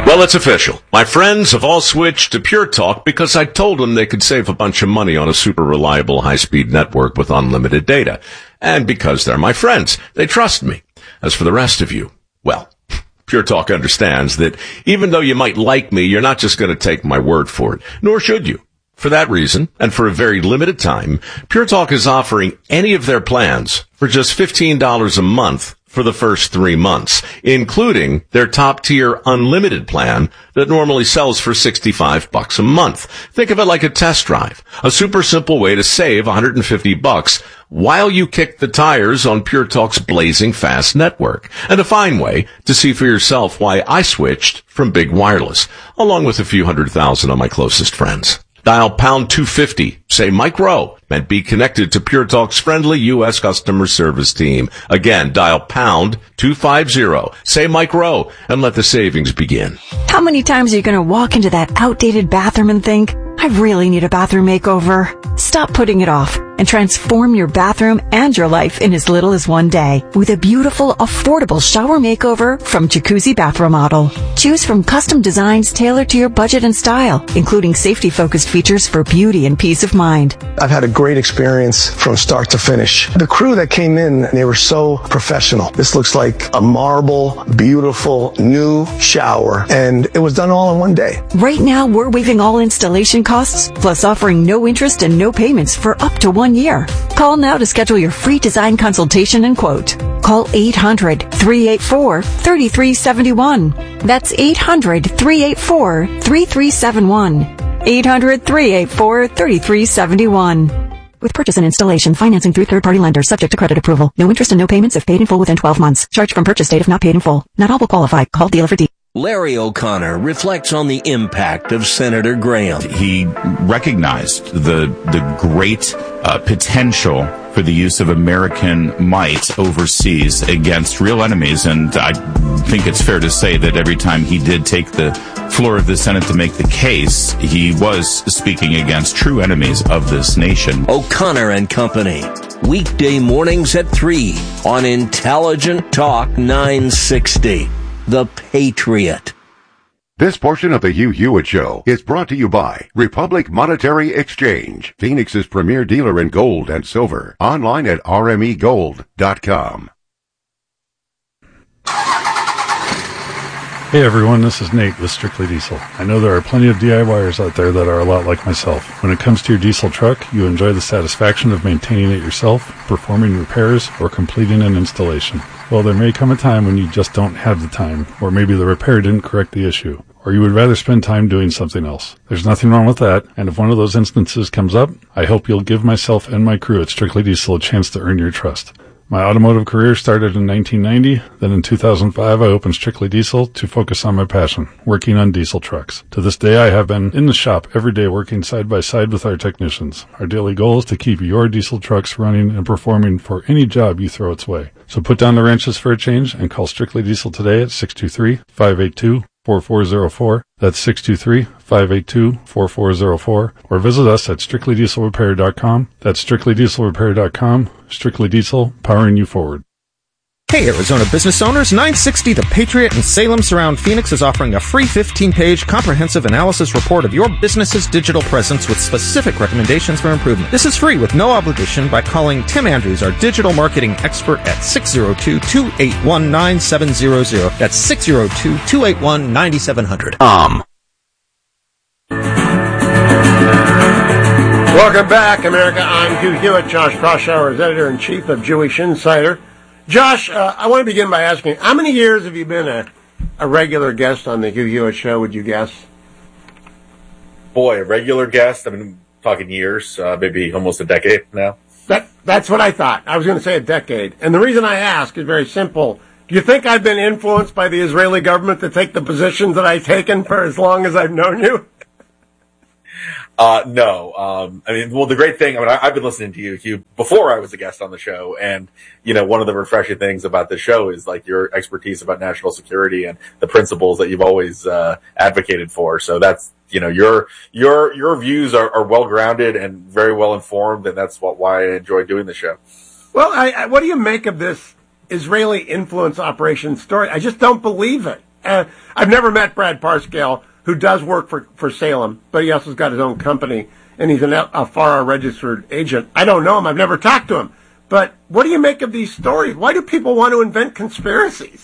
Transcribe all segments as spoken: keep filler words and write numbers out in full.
Well, it's official. My friends have all switched to Pure Talk because I told them they could save a bunch of money on a super reliable high-speed network with unlimited data. And because they're my friends, they trust me. As for the rest of you, well, Pure Talk understands that even though you might like me, you're not just going to take my word for it, nor should you. For that reason, and for a very limited time, Pure Talk is offering any of their plans for just fifteen dollars a month for the first three months, including their top-tier unlimited plan that normally sells for sixty-five bucks a month. Think of it like a test drive, a super simple way to save one hundred fifty bucks while you kick the tires on Pure Talk's blazing fast network, and a fine way to see for yourself why I switched from big wireless, along with a few hundred thousand of my closest friends. Dial pound two fifty, say Mike Rowe, and be connected to Pure Talk's friendly U S customer service team. Again, dial pound two fifty, say Mike Rowe, and let the savings begin. How many times are you going to walk into that outdated bathroom and think, I really need a bathroom makeover? Stop putting it off and transform your bathroom and your life in as little as one day with a beautiful, affordable shower makeover from Jacuzzi Bath Remodel. Choose from custom designs tailored to your budget and style, including safety-focused features for beauty and peace of mind. I've had a great experience from start to finish. The crew that came in, they were so professional. This looks like a marble, beautiful, new shower, and it was done all in one day. Right now, we're waiving all installation costs, plus offering no interest and no payments for up to one year. Call now to schedule your free design consultation and quote. Call eight hundred, three eight four, three three seven one. That's eight hundred, three eight four, three three seven one. eight hundred, three eight four, three three seven one. With purchase and installation, financing through third-party lenders subject to credit approval. No interest and no payments if paid in full within twelve months. Charge from purchase date if not paid in full. Not all will qualify. Call dealer for details. Larry O'Connor reflects on the impact of Senator Graham. He recognized the the great uh, potential for the use of American might overseas against real enemies, and I think it's fair to say that every time he did take the floor of the Senate to make the case, he was speaking against true enemies of this nation. O'Connor and Company, weekday mornings at three on Intelligent Talk nine sixty. The Patriot. This portion of the Hugh Hewitt Show is brought to you by Republic Monetary Exchange, Phoenix's premier dealer in gold and silver. Online at r m e gold dot com. Hey everyone, this is Nate with Strictly Diesel. I know there are plenty of DIYers out there that are a lot like myself. When it comes to your diesel truck, you enjoy the satisfaction of maintaining it yourself, performing repairs, or completing an installation. Well, there may come a time when you just don't have the time, or maybe the repair didn't correct the issue, or you would rather spend time doing something else. There's nothing wrong with that, and if one of those instances comes up, I hope you'll give myself and my crew at Strictly Diesel a chance to earn your trust. My automotive career started in nineteen ninety. Then in two thousand five, I opened Strictly Diesel to focus on my passion, working on diesel trucks. To this day, I have been in the shop every day working side by side with our technicians. Our daily goal is to keep your diesel trucks running and performing for any job you throw its way. So put down the wrenches for a change and call Strictly Diesel today at six two three, five eight two, four four zero four. That's six two three, five eight two, four four zero four. Or visit us at strictly diesel repair dot com. That's strictly diesel repair dot com. Strictly Diesel, powering you forward. Hey Arizona business owners, nine sixty The Patriot in Salem Surround Phoenix is offering a free fifteen-page comprehensive analysis report of your business's digital presence with specific recommendations for improvement. This is free with no obligation by calling Tim Andrews, our digital marketing expert, at six oh two, two eight one, nine seven zero zero. That's six oh two, two eight one, nine seven zero zero. Um. Welcome back, America. I'm Hugh Hewitt. Josh Proshauer is editor-in-chief of Jewish Insider. Josh, uh, I want to begin by asking, how many years have you been a, a regular guest on the Hugh Hewitt Show, would you guess? Boy, a regular guest? I've been talking years, uh, maybe almost a decade now. That That's what I thought. I was going to say a decade. And the reason I ask is very simple. Do you think I've been influenced by the Israeli government to take the positions that I've taken for as long as I've known you? Uh, no. Um, I mean, well, the great thing, I mean, I, I've been listening to you, Hugh, before I was a guest on the show. And, you know, one of the refreshing things about the show is like your expertise about national security and the principles that you've always, uh, advocated for. So that's, you know, your, your, your views are, are well grounded and very well informed. And that's what, why I enjoy doing the show. Well, I, I, what do you make of this Israeli influence operation story? I just don't believe it. Uh, I've never met Brad Parscale, who does work for, for Salem, but he also has got his own company, and he's an, a FARA registered agent. I don't know him. I've never talked to him. But what do you make of these stories? Why do people want to invent conspiracies?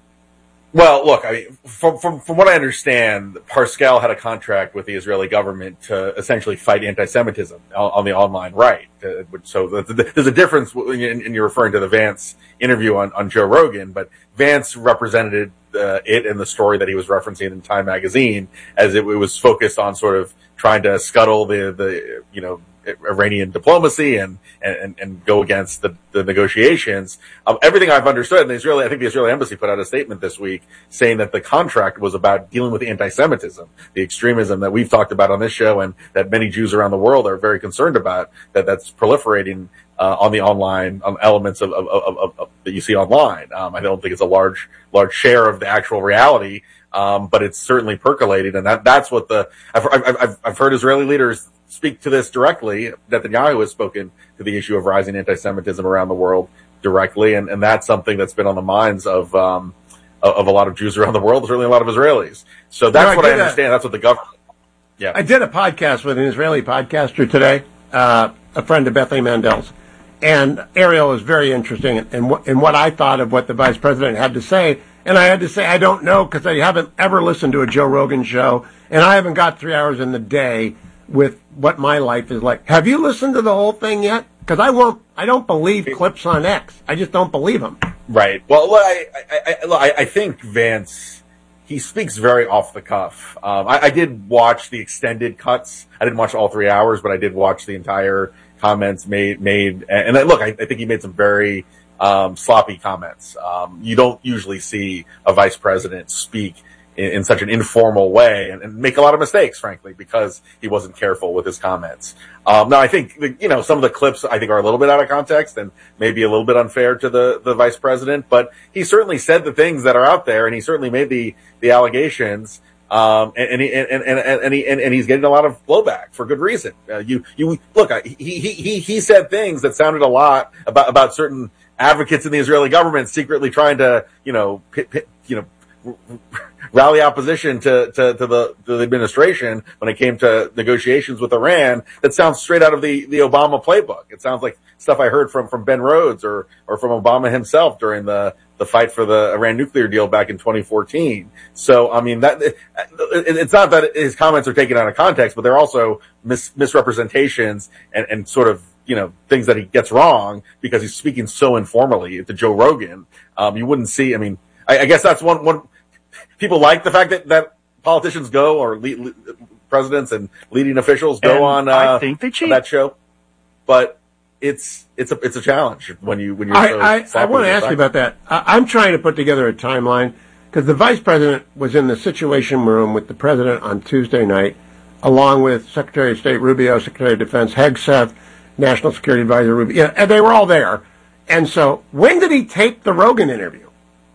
Well, look, I mean, from, from, from what I understand, Parscale had a contract with the Israeli government to essentially fight anti-Semitism on, on the online right. Uh, so the, the, there's a difference, and you're referring to the Vance interview on, on Joe Rogan, but Vance represented uh, it and the story that he was referencing in Time magazine as it, it was focused on sort of trying to scuttle the, the you know, Iranian diplomacy and, and, and go against the, the negotiations. Um, everything I've understood, and the Israeli, I think the Israeli embassy put out a statement this week saying that the contract was about dealing with anti-Semitism, the extremism that we've talked about on this show and that many Jews around the world are very concerned about, that that's proliferating uh, on the online um, elements of, of, of, of, of that you see online. Um, I don't think it's a large, large share of the actual reality. Um, but it's certainly percolated, and that, that's what the, I've, I've, I've heard Israeli leaders speak to this directly. Netanyahu has spoken to the issue of rising anti-Semitism around the world directly, and, and that's something that's been on the minds of, um, of a lot of Jews around the world, certainly a lot of Israelis. So that's no, I what I understand. A, that's what the government, yeah. I did a podcast with an Israeli podcaster today, uh, a friend of Bethany Mandel's, and Ariel was very interesting in, in, what, in what I thought of what the vice president had to say. And I had to say, I don't know, because I haven't ever listened to a Joe Rogan show, and I haven't got three hours in the day with what my life is like. Have you listened to the whole thing yet? Because I won't, I don't believe clips on X. I just don't believe them. Right. Well, I, I, I, I think Vance, he speaks very off the cuff. Um, I, I did watch the extended cuts. I didn't watch all three hours, but I did watch the entire comments made, made, and, and look, I, I think he made some very, Um, sloppy comments. Um, you don't usually see a vice president speak in, in such an informal way and, and make a lot of mistakes, frankly, because he wasn't careful with his comments. Um, now, I think, you know, some of the clips I think are a little bit out of context and maybe a little bit unfair to the, the vice president, but he certainly said the things that are out there, and he certainly made the, the allegations. Um, and, and, he, and, and, and, he, and, and he's getting a lot of blowback for good reason. Uh, you, you, look, he, he, he, he said things that sounded a lot about, about certain advocates in the Israeli government secretly trying to, you know, pit, pit, you know, rally opposition to, to, to the, to the administration when it came to negotiations with Iran. That sounds straight out of the, the Obama playbook. It sounds like stuff I heard from, from Ben Rhodes or, or from Obama himself during the, the fight for the Iran nuclear deal back in twenty fourteen. So, I mean, that, it, it's not that his comments are taken out of context, but they're also mis, misrepresentations and, and sort of, you know, things that he gets wrong because he's speaking so informally to Joe Rogan. Um, you wouldn't see, I mean, I, I guess that's one, one, people like the fact that, that politicians go or lead, lead, presidents and leading officials go and on, uh, I think they cheat. on that show. But it's, it's a, it's a challenge when you, when you're I, so I, I want to ask you about that. I, I'm trying to put together a timeline because the vice president was in the Situation Room with the president on Tuesday night, along with Secretary of State Rubio, Secretary of Defense Hegseth, National Security Advisor Rubio, yeah, and they were all there. And so, when did he tape the Rogan interview?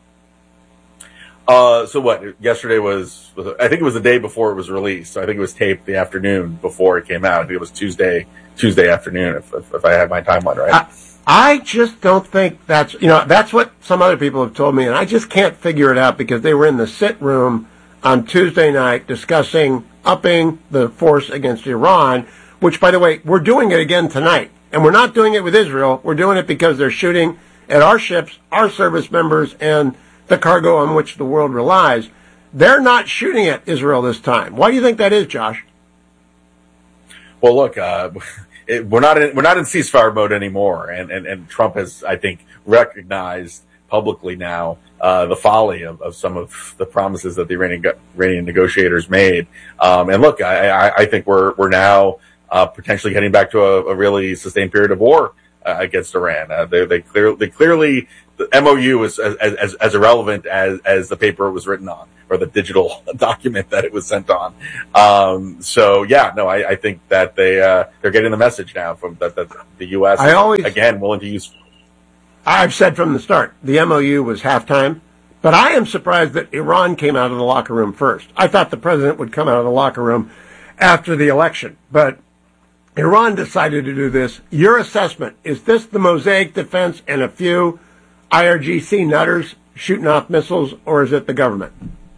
Uh, so what? Yesterday was, was, I think it was the day before it was released. So I think it was taped the afternoon before it came out. I think it was Tuesday, Tuesday afternoon, if, if, if I had my timeline right. I, I just don't think that's, you know, that's what some other people have told me, and I just can't figure it out because they were in the sit room on Tuesday night discussing upping the force against Iran, which, by the way, we're doing it again tonight. And we're not doing it with Israel. We're doing it because they're shooting at our ships, our service members, and the cargo on which the world relies. They're not shooting at Israel this time. Why do you think that is, Josh? Well, look, uh, it, we're not in, we're not in ceasefire mode anymore. And, and, and Trump has, I think, recognized publicly now uh, the folly of, of some of the promises that the Iranian, Iranian negotiators made. Um, and look, I, I, I think we're we're now Uh, potentially heading back to a, a really sustained period of war uh, against Iran. Uh, they, they, clear, they clearly, the M O U is as, as, as irrelevant as, as the paper it was written on or the digital document that it was sent on. Um, so yeah, no, I, I think that they, uh, they're getting the message now from that, that the U S I is, always, again, willing to use. I've said from the start, the M O U was halftime, but I am surprised that Iran came out of the locker room first. I thought the president would come out of the locker room after the election, but Iran decided to do this. Your assessment, is this the Mosaic defense and a few I R G C nutters shooting off missiles, or is it the government?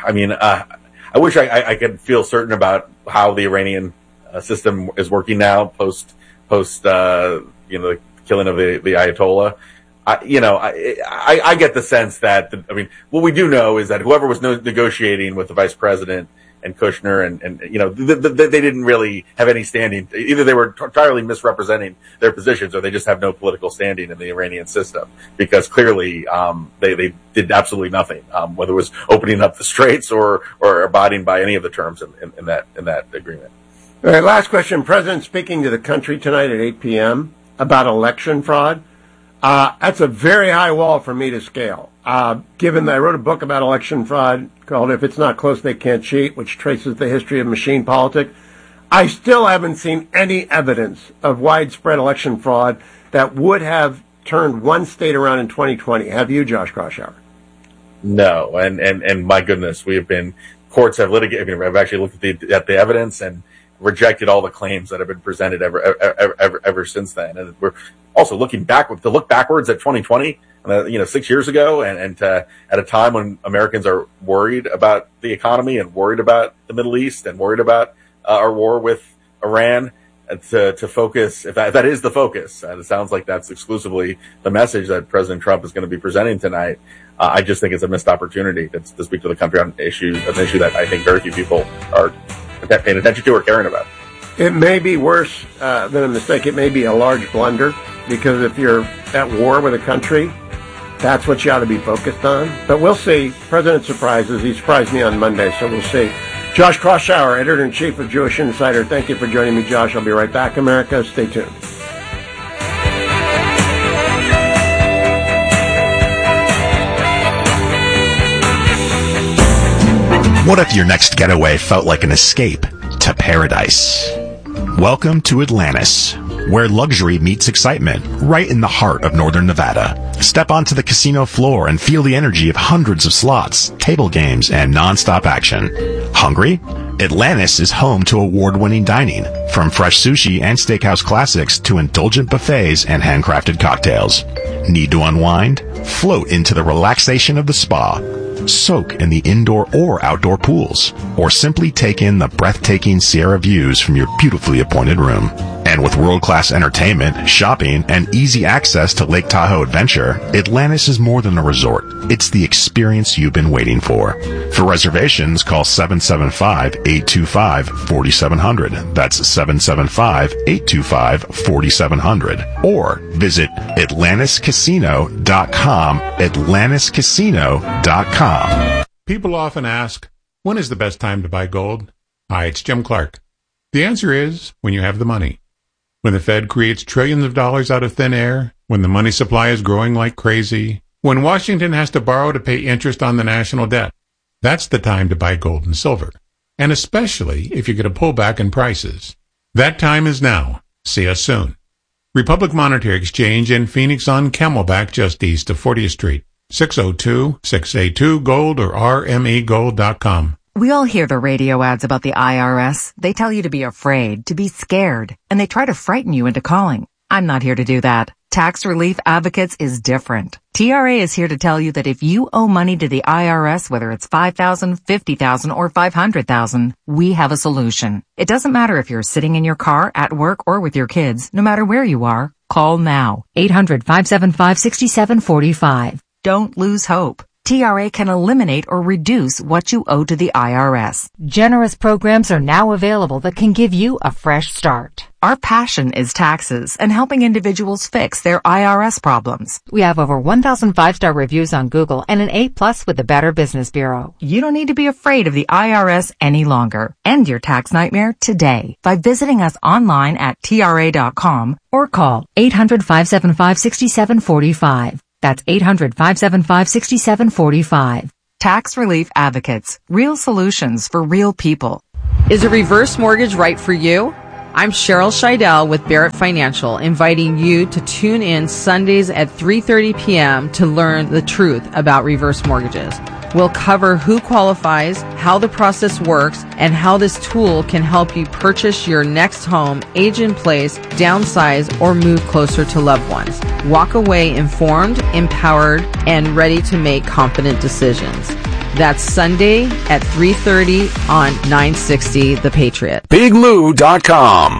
I mean, uh, I wish I, I, I could feel certain about how the Iranian uh, system is working now, post post uh, you know the killing of the, the Ayatollah. I, you know, I, I I get the sense that the, I mean, what we do know is that whoever was no, negotiating with the vice president and Kushner and, and you know, th- th- they didn't really have any standing. Either they were entirely misrepresenting their positions or they just have no political standing in the Iranian system, because clearly um, they, they did absolutely nothing, um, whether it was opening up the straits or, or abiding by any of the terms in, in, in that in that agreement. All right, last question. President speaking to the country tonight at eight p.m. about election fraud. Uh, that's a very high wall for me to scale. Uh, given that I wrote a book about election fraud called If It's Not Close, They Can't Cheat, which traces the history of machine politics, I still haven't seen any evidence of widespread election fraud that would have turned one state around in twenty twenty. Have you, Josh Kraushaar? No, and, and, and my goodness, we have been, courts have litigated, I mean, I've actually looked at the, at the evidence and rejected all the claims that have been presented ever, ever, ever, ever since then. And we're also looking back, to look backwards at twenty twenty, uh, you know, six years ago, and, and uh, at a time when Americans are worried about the economy and worried about the Middle East and worried about uh, our war with Iran, and to, to focus, if that, if that is the focus, and it sounds like that's exclusively the message that President Trump is going to be presenting tonight, uh, I just think it's a missed opportunity to, to speak to the country on issues, an issue that I think very few people are paying attention to or caring about. It may be worse uh, than a mistake. It may be a large blunder, because if you're at war with a country, that's what you ought to be focused on. But we'll see. President surprises. He surprised me on Monday, so we'll see. Josh Kraushaar, Editor-in-Chief of Jewish Insider. Thank you for joining me, Josh. I'll be right back, America. Stay tuned. What if your next getaway felt like an escape to paradise? Welcome to Atlantis, where luxury meets excitement, right in the heart of northern Nevada. Step onto the casino floor and feel the energy of hundreds of slots, table games, and non-stop action. Hungry? Atlantis is home to award-winning dining, from fresh sushi and steakhouse classics to indulgent buffets and handcrafted cocktails. Need to unwind? Float into the relaxation of the spa. Soak in the indoor or outdoor pools, or simply take in the breathtaking Sierra views from your beautifully appointed room. And with world-class entertainment, shopping, and easy access to Lake Tahoe Adventure, Atlantis is more than a resort. It's the experience you've been waiting for. For reservations, call seven seven five, eight two five, four seven zero zero. That's seven seven five, eight two five, four seven zero zero. Or visit Atlantis Casino dot com, Atlantis Casino dot com. People often ask, when is the best time to buy gold? Hi, it's Jim Clark. The answer is when you have the money. When the Fed creates trillions of dollars out of thin air, when the money supply is growing like crazy, when Washington has to borrow to pay interest on the national debt. That's the time to buy gold and silver. And especially if you get a pullback in prices. That time is now. See us soon. Republic Monetary Exchange in Phoenix on Camelback, just east of fortieth Street. six oh two, six eight two, gold or R M E gold dot com. We all hear the radio ads about the I R S. They tell you to be afraid, to be scared, and they try to frighten you into calling. I'm not here to do that. Tax Relief Advocates is different. T R A is here to tell you that if you owe money to the I R S, whether it's five thousand dollars, fifty thousand dollars, or five hundred thousand dollars, we have a solution. It doesn't matter if you're sitting in your car, at work, or with your kids. No matter where you are, call now. eight hundred, five seven five, six seven four five. Don't lose hope. T R A can eliminate or reduce what you owe to the I R S. Generous programs are now available that can give you a fresh start. Our passion is taxes and helping individuals fix their I R S problems. We have over one thousand five-star reviews on Google and an A plus with the Better Business Bureau. You don't need to be afraid of the I R S any longer. End your tax nightmare today by visiting us online at T R A dot com or call eight hundred, five seven five, six seven four five. That's eight hundred, five seven five, six seven four five. Tax Relief Advocates. Real solutions for real people. Is a reverse mortgage right for you? I'm Cheryl Scheidel with Barrett Financial, inviting you to tune in Sundays at three thirty p.m. to learn the truth about reverse mortgages. We'll cover who qualifies, how the process works, and how this tool can help you purchase your next home, age in place, downsize, or move closer to loved ones. Walk away informed, empowered, and ready to make confident decisions. That's Sunday at three thirty on nine sixty The Patriot. big lou dot com.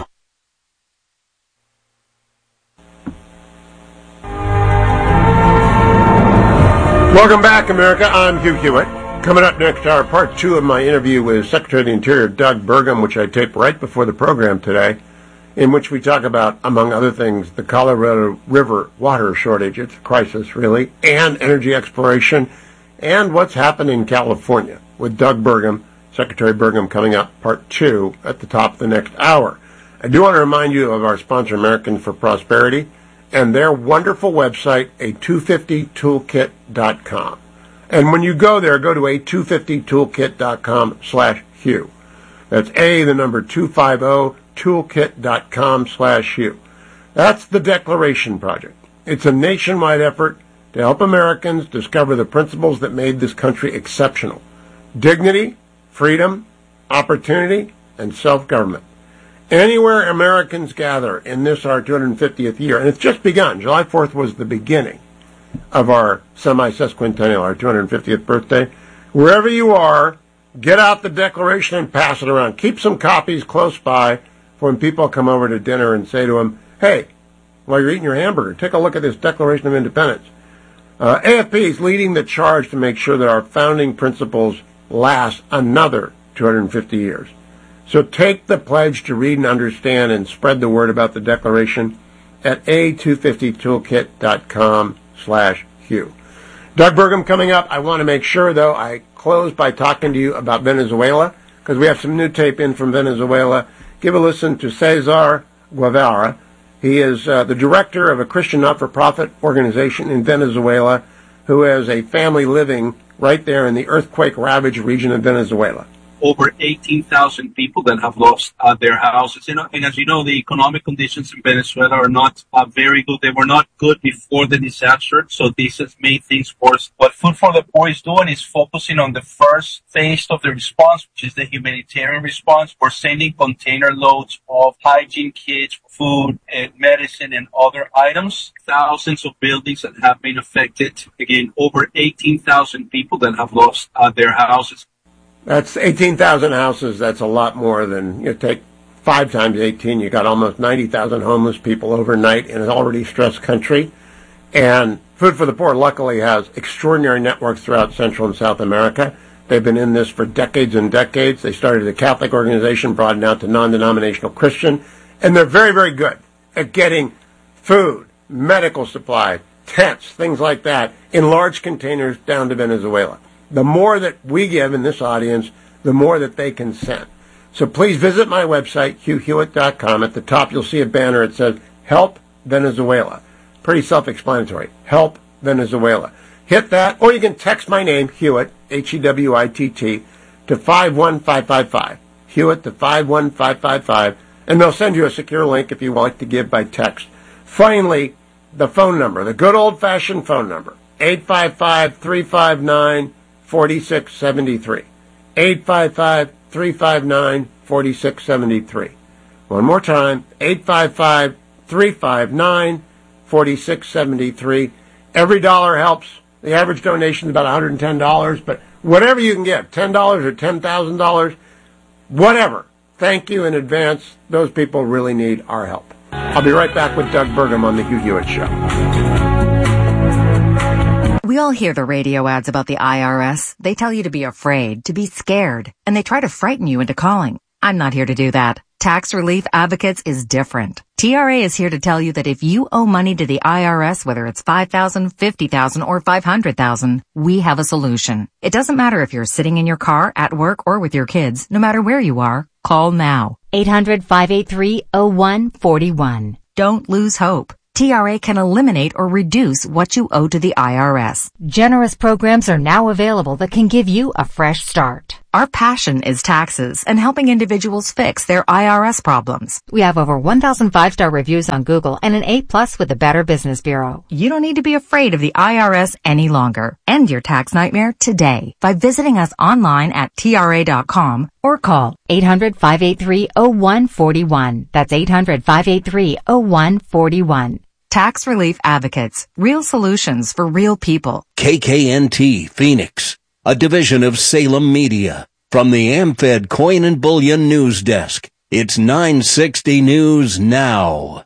Welcome back, America. I'm Hugh Hewitt. Coming up next hour, part two of my interview with Secretary of the Interior Doug Burgum, which I taped right before the program today, in which we talk about, among other things, the Colorado River water shortage. It's a crisis, really, and energy exploration, and what's happened in California with Doug Burgum, Secretary Burgum, coming up, part two, at the top of the next hour. I do want to remind you of our sponsor, Americans for Prosperity, and their wonderful website, a two fifty toolkit dot com. And when you go there, go to a two fifty toolkit dot com slash Hugh. That's A, the number two fifty toolkit dot com slash Hugh. That's the Declaration Project. It's a nationwide effort to help Americans discover the principles that made this country exceptional. Dignity, freedom, opportunity, and self-government. Anywhere Americans gather in this, our two hundred fiftieth year, and it's just begun. July fourth was the beginning of our semi-sesquicentennial, our two hundred fiftieth birthday. Wherever you are, get out the Declaration and pass it around. Keep some copies close by for when people come over to dinner and say to them, hey, while you're eating your hamburger, take a look at this Declaration of Independence. Uh, A F P is leading the charge to make sure that our founding principles last another two hundred fifty years. So take the pledge to read and understand and spread the word about the Declaration at a two fifty toolkit dot com slash Hugh. Doug Burgum coming up. I want to make sure, though, I close by talking to you about Venezuela, because we have some new tape in from Venezuela. Give a listen to Cesar Guevara. He is uh, the director of a Christian not-for-profit organization in Venezuela who has a family living right there in the earthquake-ravaged region of Venezuela. Over eighteen thousand people that have lost uh, their houses. You know, and as you know, the economic conditions in Venezuela are not uh, very good. They were not good before the disaster, so this has made things worse. What Food for the Poor is doing is focusing on the first phase of the response, which is the humanitarian response. We're sending container loads of hygiene kits, food, and medicine, and other items. Thousands of buildings that have been affected. Again, over eighteen thousand people that have lost uh, their houses. That's eighteen thousand houses. That's a lot more than, you take five times eighteen. You got almost ninety thousand homeless people overnight in an already stressed country. And Food for the Poor luckily has extraordinary networks throughout Central and South America. They've been in this for decades and decades. They started a Catholic organization, broadened out to non-denominational Christian. And they're very, very good at getting food, medical supply, tents, things like that, in large containers down to Venezuela. The more that we give in this audience, the more that they can send. So please visit my website, hugh hewitt dot com. At the top, you'll see a banner. It says, Help Venezuela. Pretty self-explanatory. Help Venezuela. Hit that, or you can text my name, Hewitt, H E W I T T, to five one five five five. Hewitt to five one five five five, and they'll send you a secure link if you like to give by text. Finally, the phone number, the good old-fashioned phone number, eight five five, three five nine, four six seven three. eight five five, three five nine, four six seven three. One more time, eight five five, three five nine, four six seven three. Every dollar helps. The average donation is about one hundred ten dollars, but whatever you can give, ten dollars or ten thousand dollars, whatever. Thank you in advance. Those people really need our help. I'll be right back with Doug Burgum on the Hugh Hewitt Show. We all hear the radio ads about the I R S. They tell you to be afraid, to be scared, and they try to frighten you into calling. I'm not here to do that. Tax Relief Advocates is different. T R A is here to tell you that if you owe money to the I R S, whether it's five thousand dollars, fifty thousand dollars, or five hundred thousand dollars, we have a solution. It doesn't matter if you're sitting in your car, at work, or with your kids. No matter where you are, call now. eight hundred, five eight three, oh one four one. Don't lose hope. T R A can eliminate or reduce what you owe to the I R S. Generous programs are now available that can give you a fresh start. Our passion is taxes and helping individuals fix their I R S problems. We have over one thousand five-star reviews on Google and an A plus with the Better Business Bureau. You don't need to be afraid of the I R S any longer. End your tax nightmare today by visiting us online at T R A dot com or call eight hundred, five eight three, oh one four one. That's eight hundred, five eight three, oh one four one. Tax Relief Advocates. Real solutions for real people. K K N T Phoenix. a division of Salem Media. From the AmFed Coin and Bullion News Desk, it's nine sixty News Now.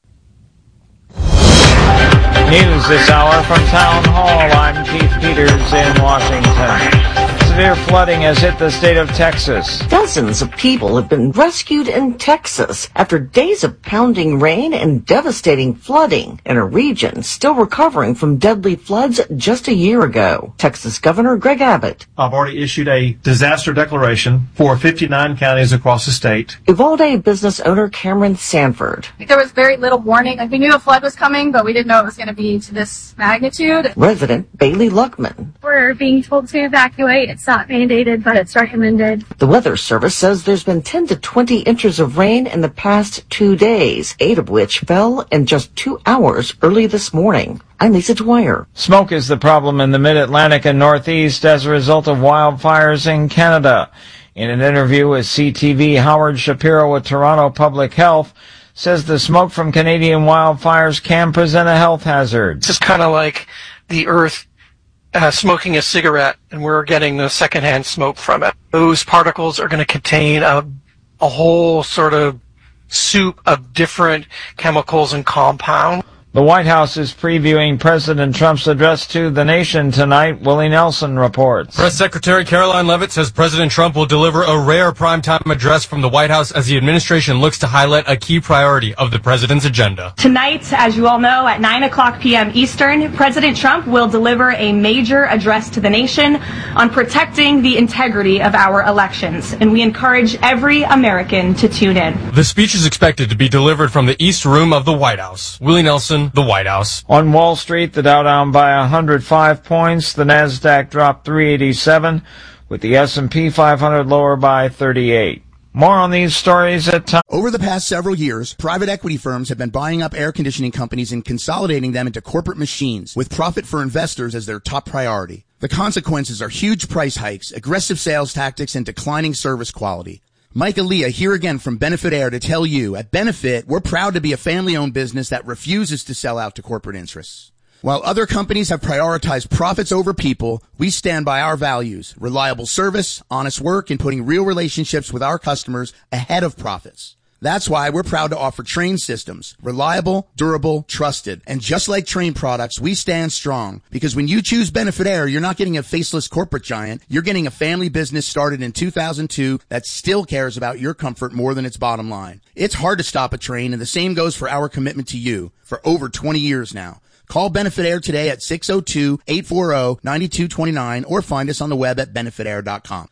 News this hour from Town Hall. I'm Keith Peters in Washington. Severe flooding has hit the state of Texas. Dozens of people have been rescued in Texas after days of pounding rain and devastating flooding in a region still recovering from deadly floods just a year ago. Texas Governor Greg Abbott. I've already issued a disaster declaration for fifty-nine counties across the state. Uvalde business owner Cameron Sanford. There was very little warning. Like, we knew a flood was coming, but we didn't know it was going to be to this magnitude. Resident Bailey Luckman. We're being told to evacuate. It's not mandated, but it's recommended. The Weather Service says there's been ten to twenty inches of rain in the past two days, eight of which fell in just two hours early this morning. I'm Lisa Dwyer. Smoke is the problem in the Mid-Atlantic and Northeast as a result of wildfires in Canada. In an interview with C T V, Howard Shapiro with Toronto Public Health says the smoke from Canadian wildfires can present a health hazard. This is kind of like the Earth uh, smoking a cigarette, and we're getting the secondhand smoke from it. Those particles are going to contain a, a whole sort of soup of different chemicals and compounds. The White House is previewing President Trump's address to the nation tonight. Willie Nelson reports. Press Secretary Caroline Leavitt says President Trump will deliver a rare primetime address from the White House as the administration looks to highlight a key priority of the president's agenda. Tonight, as you all know, at nine o'clock p.m. Eastern, President Trump will deliver a major address to the nation on protecting the integrity of our elections, and we encourage every American to tune in. The speech is expected to be delivered from the East Room of the White House. Willie Nelson, the White House. On Wall Street, the Dow down by one hundred five points. The Nasdaq dropped three eighty-seven, with the S and P five hundred lower by thirty-eight. More on these stories at time. Over the past several years, private equity firms have been buying up air conditioning companies and consolidating them into corporate machines, with profit for investors as their top priority. The consequences are huge price hikes, aggressive sales tactics, and declining service quality. Mike Aaliyah here again from Benefit Air to tell you, at Benefit, we're proud to be a family-owned business that refuses to sell out to corporate interests. While other companies have prioritized profits over people, we stand by our values, reliable service, honest work, and putting real relationships with our customers ahead of profits. That's why we're proud to offer Trane systems, reliable, durable, trusted. And just like Trane products, we stand strong, because when you choose Benefit Air, you're not getting a faceless corporate giant. You're getting a family business started in two thousand two that still cares about your comfort more than its bottom line. It's hard to stop a train, and the same goes for our commitment to you for over twenty years now. Call Benefit Air today at six oh two, eight four zero, nine two two nine or find us on the web at benefit air dot com.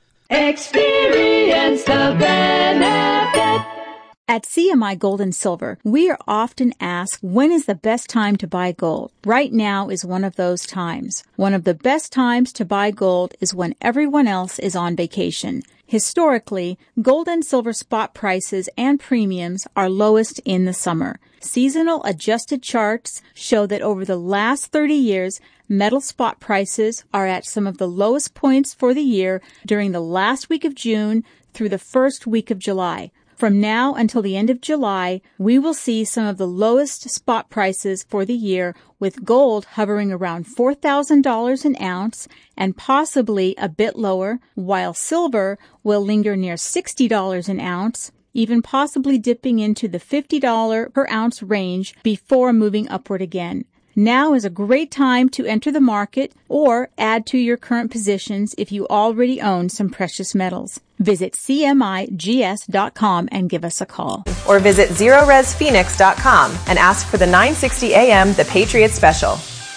Experience the benefit. At C M I Gold and Silver, we are often asked, when is the best time to buy gold? Right now is one of those times. One of the best times to buy gold is when everyone else is on vacation. Historically, gold and silver spot prices and premiums are lowest in the summer. Seasonal adjusted charts show that over the last thirty years, metal spot prices are at some of the lowest points for the year during the last week of June through the first week of July. From now until the end of July, we will see some of the lowest spot prices for the year, with gold hovering around four thousand dollars an ounce and possibly a bit lower, while silver will linger near sixty dollars an ounce, even possibly dipping into the fifty dollars per ounce range before moving upward again. Now is a great time to enter the market or add to your current positions if you already own some precious metals. Visit C M I G S dot com and give us a call. Or visit zero res phoenix dot com and ask for the nine sixty A M The Patriot Special.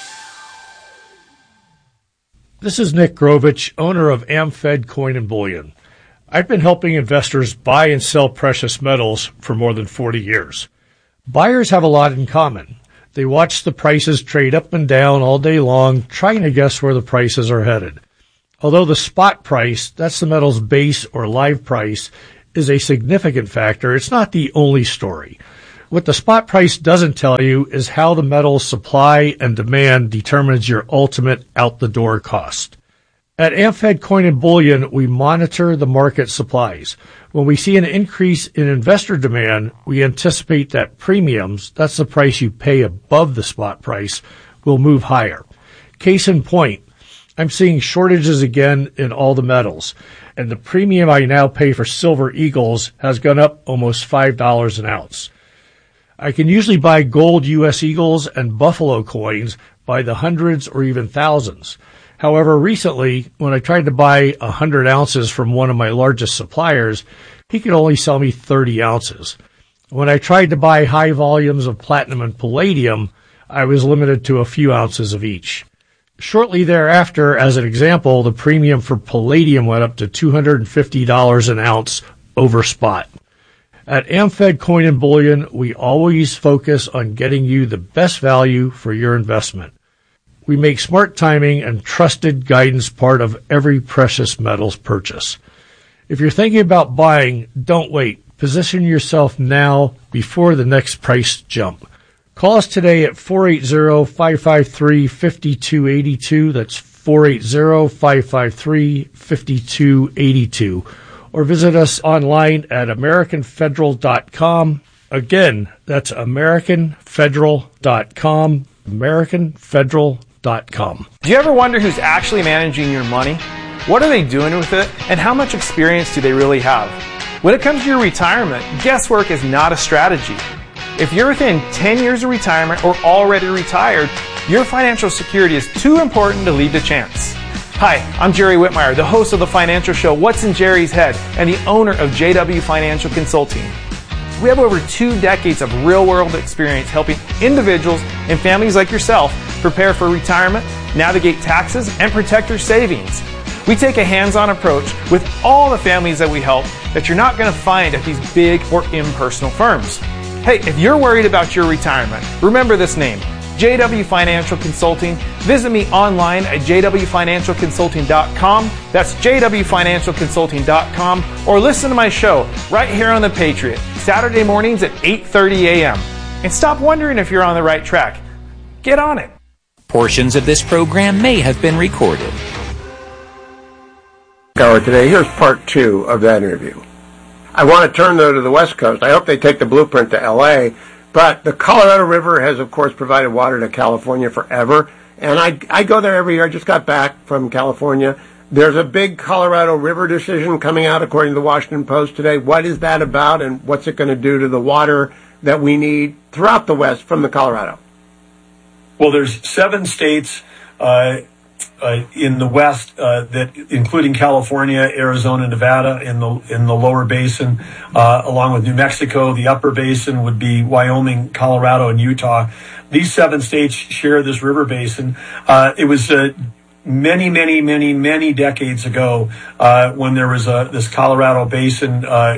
This is Nick Grovich, owner of AmFed Coin and Bullion. I've been helping investors buy and sell precious metals for more than forty years. Buyers have a lot in common. They watch the prices trade up and down all day long, trying to guess where the prices are headed. Although the spot price, that's the metal's base or live price, is a significant factor, it's not the only story. What the spot price doesn't tell you is how the metal's supply and demand determines your ultimate out-the-door cost. At AmFed Coin and Bullion, we monitor the market supplies. When we see an increase in investor demand, we anticipate that premiums, that's the price you pay above the spot price, will move higher. Case in point, I'm seeing shortages again in all the metals, and the premium I now pay for silver eagles has gone up almost five dollars an ounce. I can usually buy gold U S Eagles and Buffalo coins by the hundreds or even thousands. However, recently, when I tried to buy one hundred ounces from one of my largest suppliers, he could only sell me thirty ounces. When I tried to buy high volumes of platinum and palladium, I was limited to a few ounces of each. Shortly thereafter, as an example, the premium for palladium went up to two hundred fifty dollars an ounce over spot. At AmFed Coin and Bullion, we always focus on getting you the best value for your investment. We make smart timing and trusted guidance part of every precious metals purchase. If you're thinking about buying, don't wait. Position yourself now before the next price jump. Call us today at four eight zero, five five three, five two eight two. That's four eight zero, five five three, five two eight two. Or visit us online at american federal dot com. Again, that's american federal dot com. american federal dot com. Do you ever wonder who's actually managing your money? What are they doing with it? And how much experience do they really have? When it comes to your retirement, guesswork is not a strategy. If you're within ten years of retirement or already retired, your financial security is too important to leave to chance. Hi, I'm Jerry Whitmire, the host of the financial show What's in Jerry's Head and the owner of J W Financial Consulting. We have over two decades of real-world experience helping individuals and families like yourself prepare for retirement, navigate taxes, and protect your savings. We take a hands-on approach with all the families that we help that you're not going to find at these big or impersonal firms. Hey, if you're worried about your retirement, remember this name, J W Financial Consulting. Visit me online at j w financial consulting dot com. That's j w financial consulting dot com. Or listen to my show right here on The Patriot, Saturday mornings at eight thirty a.m. And stop wondering if you're on the right track. Get on it. Portions of this program may have been recorded. Hour today. Here's part two of that interview. I want to turn, though, to the West Coast. I hope they take the blueprint to L A, but the Colorado River has, of course, provided water to California forever, and I, I go there every year. I just got back from California. There's a big Colorado River decision coming out, according to the Washington Post today. What is that about, and what's it going to do to the water that we need throughout the West from the Colorado? Well, there's seven states uh, uh, in the West, uh, that, including California, Arizona, Nevada, in the in the lower basin, uh, along with New Mexico. The upper basin would be Wyoming, Colorado, and Utah. These seven states share this river basin. Uh, it was uh, many, many, many, many decades ago uh, when there was a, this Colorado Basin uh,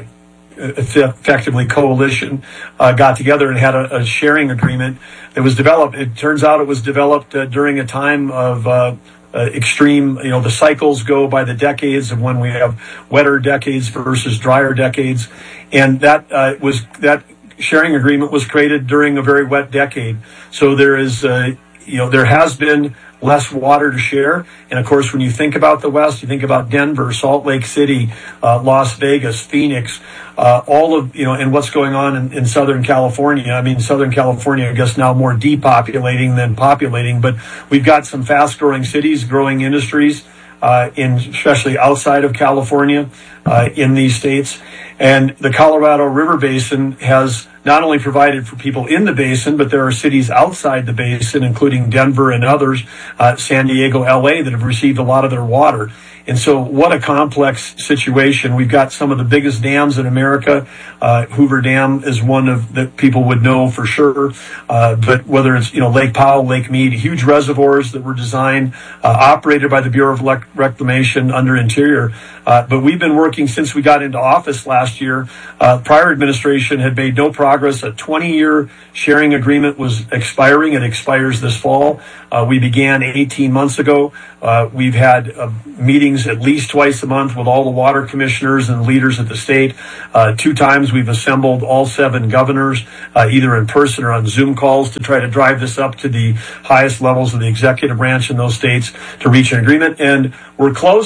effectively coalition uh, got together and had a, a sharing agreement that was developed. It turns out it was developed uh, during a time of uh, uh, extreme, you know, the cycles go by the decades of when we have wetter decades versus drier decades. And that uh, was, that sharing agreement was created during a very wet decade. So there is, uh, you know, there has been less water to share. And of course, when you think about the West, you think about Denver, Salt Lake City, uh, Las Vegas, Phoenix, uh, all of, you know, and what's going on in, in Southern California. I mean, Southern California, I guess now more depopulating than populating, but we've got some fast growing cities, growing industries, uh, in, especially outside of California, uh, in these states. And the Colorado River Basin has not only provided for people in the basin, but there are cities outside the basin, including Denver and others, uh, San Diego, L A, that have received a lot of their water. And so what a complex situation. We've got some of the biggest dams in America. Uh, Hoover Dam is one of that people would know for sure. Uh, but whether it's, you know, Lake Powell, Lake Mead, huge reservoirs that were designed, uh, operated by the Bureau of Lec- Reclamation under Interior. Uh, but we've been working since we got into office last year. Uh, prior administration had made no progress. A twenty-year sharing agreement was expiring. It expires this fall. Uh, we began eighteen months ago. Uh, we've had uh, meetings at least twice a month with all the water commissioners and leaders at the state. Uh, two times we've assembled all seven governors, uh, either in person or on Zoom calls, to try to drive this up to the highest levels of the executive branch in those states to reach an agreement. And we're close.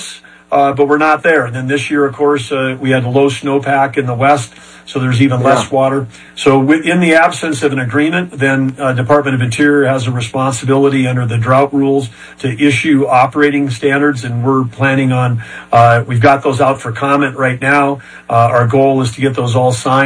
uh, but we're not there. And then this year, of course, uh, we had low snowpack in the west, so there's even yeah. less water. So in the absence of an agreement, then uh, Department of Interior has a responsibility under the drought rules to issue operating standards, and we're planning on, uh, we've got those out for comment right now. Uh, our goal is to get those all signed